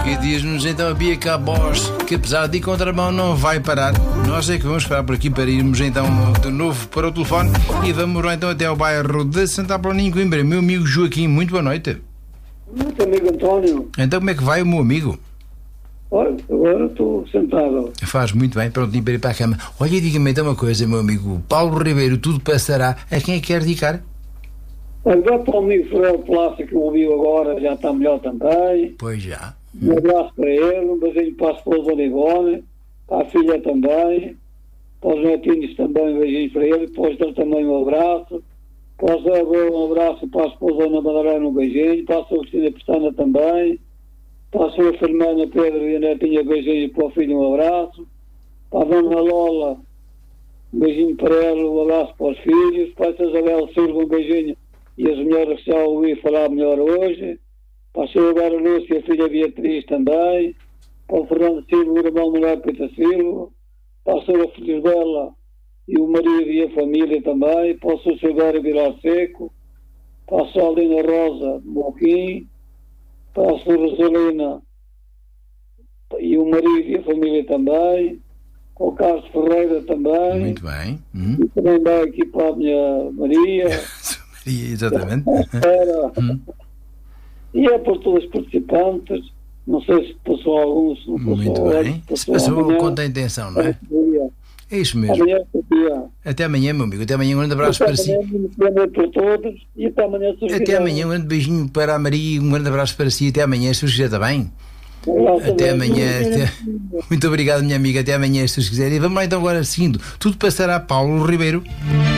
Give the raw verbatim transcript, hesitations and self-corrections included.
E diz-nos então a Bia Cabos que, apesar de ir contramão, não vai parar. Nós é que vamos parar por aqui para irmos então de novo para o telefone e vamos lá então até ao bairro de Santa Apolónia, em Coimbra. Meu amigo Joaquim, muito boa noite. Muito amigo António. Então como é que vai o meu amigo? Olha, agora estou sentado. Faz muito bem, prontinho para ir para a cama. Olha, diga-me então uma coisa, meu amigo Paulo Ribeiro, tudo passará. A quem é que quer dedicar? Olha, vai para o amigo Fernando Plácio, que o ouviu agora, já está melhor também. Pois já. Um abraço para ele, um beijinho para a esposa da Ivone, para a filha também, para os netinhos também, um beijinho para ele, para os dele também um abraço, para o Zé Abreu um abraço, para a esposa Ana Madalena um beijinho, para a sua Cristina Pestana também, para a sua Fernanda Pedro e a netinha um beijinho, para o filho um abraço, para a dona Lola um beijinho para ela, um abraço para os filhos, para a Isabel Silva um beijinho e as mulheres que já ouvi falar melhor hoje, para a senhora Vera Lúcia e a filha Beatriz também, para o Fernando Silva, o irmão Mulher Pita Silva, para a senhora Felizbela e o marido e a família também, para o senhor Silvério Vilar Seco, para a Salina Rosa Moquim, para a senhora Rosalina e o marido e a família também, para o Carlos Ferreira também. Muito bem. Hum. E também vai aqui para a minha Maria. Maria, exatamente. Era. Hum. E é por todos os participantes, não sei se passou alguns, se não passou. Muito bem. Passou Se passou amanhã, com a intenção, não é? amanhã. É isso mesmo. Amanhã é dia. Até amanhã, meu amigo. Até amanhã, um grande abraço Até para si. amanhã, muito boa noite para todos e até amanhã, se Até amanhã, um grande beijinho para a Maria e um grande abraço para si. Até amanhã, se os quiser, está bem? Até amanhã. Até... Muito obrigado, minha amiga. Até amanhã, se os quiserem. E vamos lá então agora seguindo. Tudo passará, Paulo Ribeiro.